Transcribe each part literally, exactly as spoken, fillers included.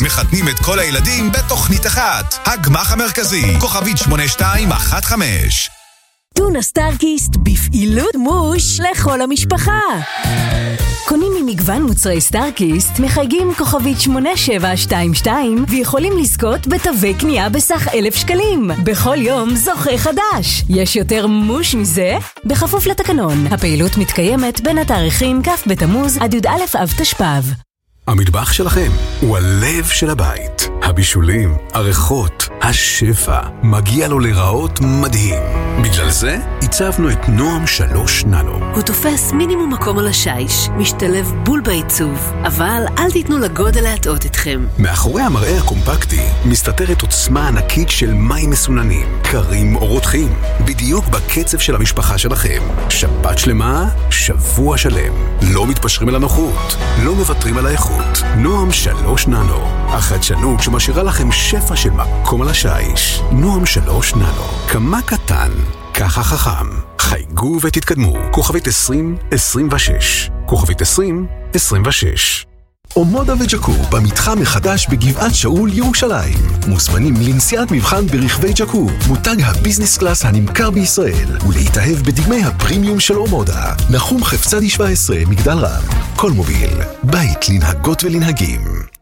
מחתנים את כל הילדים בתוכנית אחת. הגמח המרכזי, כוכבית שמונה שתיים אחת חמש. טונה סטארקיסט בפעילות מוש לכל המשפחה. קונים ממגוון מוצרי סטארקיסט, מחייגים כוכבית שמונה שבע שתיים שתיים ויכולים לזכות בתווי קנייה בסך אלף שקלים. בכל יום זוכה חדש. יש יותר מוש מזה? בכפוף לתקנון. הפעילות מתקיימת בין התאריכים כ' בתמוז עד י"א אב תשפ"ב. המטבח שלכם הוא הלב של הבית. הבישולים, הריחות, השפע, מגיע לו לראות מדהים. בגלל זה הצבנו את נועם שלוש ננו. הוא תופס מינימום מקום על השיש, משתלב בול בעיצוב, אבל אל תיתנו לגודל להטעות אתכם. מאחורי המראה הקומפקטי מסתתרת עוצמה ענקית של מים מסוננים, קרים או רותחים, בדיוק בקצב של המשפחה שלכם. שבת שלמה, שבוע שלם. לא מתפשרים על הנוחות, לא מוותרים על האיכות. נועם שלוש ננו, החדשנות שמשאירה לכם שפע של מקום על השיש. נועם שלוש ננו, כמה קטן, ככה חכם. חייגו ותתקדמו. כוכבית עשרים עשרים ושש, כוכבית עשרים עשרים ושש. אומודה וג'קו במתחם מחדש בגבעת שאול ירושלים. מוזמנים לנסיעת מבחן ברכבי ג'קו, מותג הביזנס קלאס הנמכר בישראל, ולהתאהב בדגמי הפרימיום של אומודה. נחום חפצדי שבע עשרה, מגדל רם. כל מוביל, בית לנהגות ולנהגים.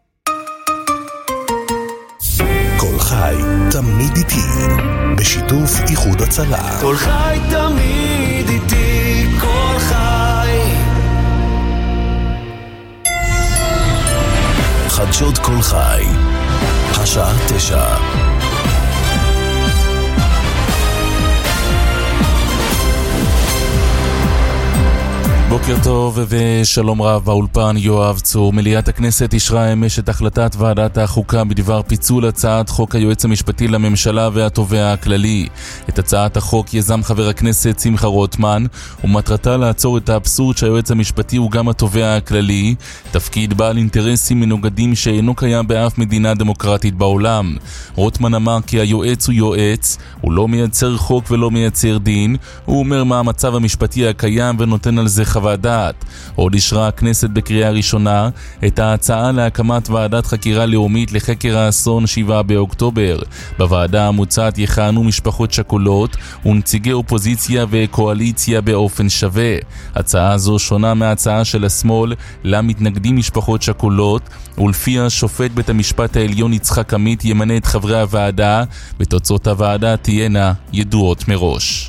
כל חי תמיד איתי, בשיתוף איחוד הצלה. כל חי תמיד איתי, כל חי. חדשות כל חי, השעה תשע. בוקר טוב ושלום רב, באולפן יואב צור. מליאת הכנסת אישרה אמש את החלטת ועדת החוקה בדבר פיצול הצעת חוק היועץ המשפטי לממשלה והתובע הכללי. את הצעת החוק יזם חבר הכנסת שמחה רוטמן, ומטרתה לעצור את האבסורד שהיועץ המשפטי הוא גם התובע הכללי, תפקיד בעל אינטרסים מנוגדים שאינו קיים באף מדינה דמוקרטית בעולם. רוטמן אמר כי היועץ הוא יועץ, הוא לא מייצר חוק ולא מייצר דין, הוא אומר מה המצב המשפטי הקיים ונותן על זה חוות דעת. עוד אישרה הכנסת בקריאה ראשונה את ההצעה להקמת ועדת חקירה לאומית לחקר האסון שבעה באוקטובר. בוועדה המוצעת יכהנו משפחות שכולות ונציגי אופוזיציה וקואליציה באופן שווה. הצעה זו שונה מההצעה של השמאל, לה מתנגדים משפחות שכולות, ולפיה שופט בית המשפט העליון יצחק עמית ימנה את חברי הוועדה, ותוצאות הוועדה תהיינה ידועות מראש.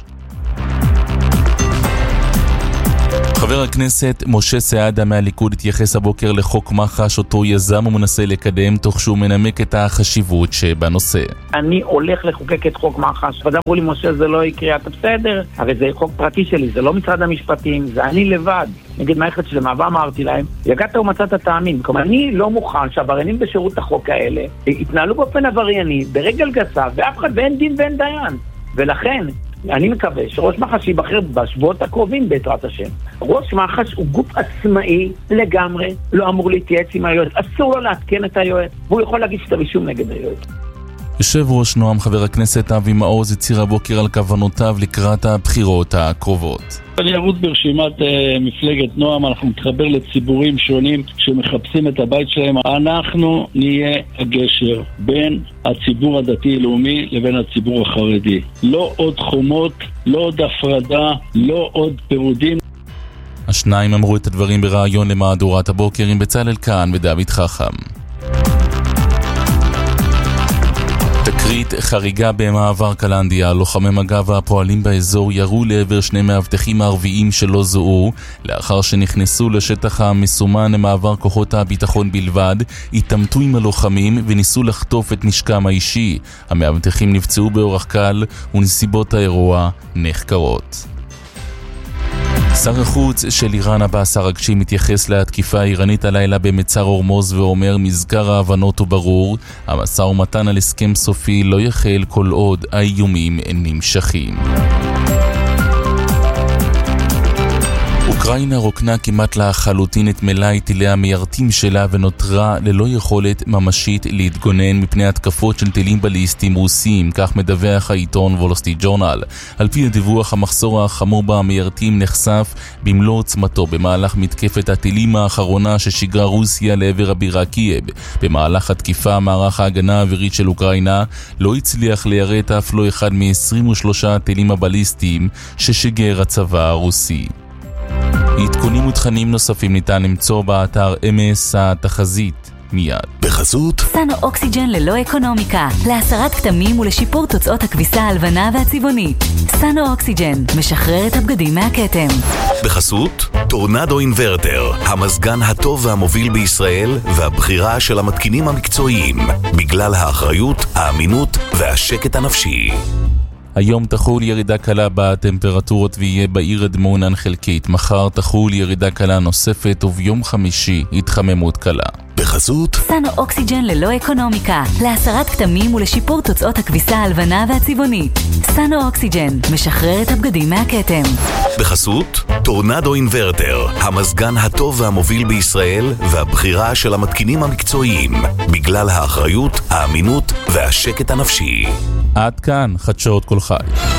חבר הכנסת משה סעדה מהליכוד התייחס הבוקר לחוק מח"ש אותו יזם ומנסה לקדם, תוך שהוא מנמק את החשיבות שבנושא. אני הולך לחוקק את חוק מח"ש, ואדם אמרו לי, משה, זה לא יקרה, אתה בסדר, הרי זה חוק פרטי שלי, זה לא משרד המשפטים, זה אני לבד. נגד מערכת שלמה, ואמרתי להם, יגעת ומצאת תאמין. כלומר, אני לא מוכן שהעבריינים בשירות החוק האלה יתנהלו באופן עברייני, ברגל גסה, ואף אחד ואין דין ואין דיין. ולכן, אני מקווה שראש מח"ש ייבחר בשבועות הקרובים בעזרת השם. ראש מח"ש הוא גוף עצמאי לגמרי, לא אמור להתייעץ עם היועץ, אסור לו להתקן את היועץ, והוא יכול להגיש כתב אישום נגד היועץ. יושב ראש נועם חבר הכנסת אבי מעוז הצהיר הבוקר על כוונותיו לקראת הבחירות הקרובות. אני ארוץ ברשימת uh, מפלגת נועם, אנחנו מתחבר לציבורים שונים שמחפשים את הבית שלהם. אנחנו נהיה הגשר בין הציבור הדתי-לאומי לבין הציבור החרדי. לא עוד חומות, לא עוד הפרדה, לא עוד פירודים. השניים אמרו את הדברים ברעיון למהדורת הבוקר עם בצלאל כאן ודוד חכם. תקרית חריגה במעבר קלנדיה. לוחמי מג"ב והפועלים באזור ירו לעבר שני מאבטחים ערביים שלא זוהו לאחר שנכנסו לשטח המסומן למעבר כוחות הביטחון בלבד, התעמתו עם הלוחמים וניסו לחטוף את נשקם האישי. המאבטחים נפצעו באורח קל ונסיבות האירוע נחקרות. שר החוץ של איראן עבאס ארג'י מתייחס להתקיפה האיראנית הלילה במצר הורמוז ואומר מזכר ההבנות הוא ברור, המשא ומתן על הסכם סופי לא יחל כל עוד האיומים נמשכים. אוקראינה רוקנה כמעט לחלוטין את מלאי טילי המיירטים שלה ונותרה ללא יכולת ממשית להתגונן מפני התקפות של טילים בליסטיים רוסיים, כך מדווח העיתון וול סטריט ג'ורנל. על פי הדיווח, המחסור החמור במיירטים נחשף במלוא עוצמתו במהלך מתקפת הטילים האחרונה ששיגרה רוסיה לעבר הבירה קייב. במהלך התקיפה, מערך ההגנה האווירית של אוקראינה לא הצליח ליירט אף לא אחד מ-עשרים ושלושה הטילים הבליסטיים ששיגר הצבא הרוסי. עדכונים ותכנים נוספים ניתן למצוא באתר אמס התחזית מיד. בחסות סנו אוקסיג'ן ללא אקונומיקה, להסרת כתמים ולשיפור תוצאות הכביסה הלבנה והצבעונית. סנו אוקסיג'ן משחרר את הבגדים מהכתם. בחסות טורנדו אינברטר, המזגן הטוב והמוביל בישראל והבחירה של המתקינים המקצועיים, בגלל האחריות, האמינות והשקט הנפשי. היום תחול ירידה קלה בטמפרטורות ויהיה בעיר אדמונן חלקית. מחר תחול ירידה קלה נוספת וביום חמישי התחממות קלה. בחסות סנו אוקסיג'ן ללא אקונומיקה, להסרת כתמים ולשיפור תוצאות הכביסה הלבנה והצבעונית. סנו אוקסיג'ן משחרר את הבגדים מהכתם. בחסות טורנדו אינברטר, המזגן הטוב והמוביל בישראל והבחירה של המתקינים המקצועיים, בגלל האחריות, האמינות והשקט הנפשי. עד כאן חדשות כל חי.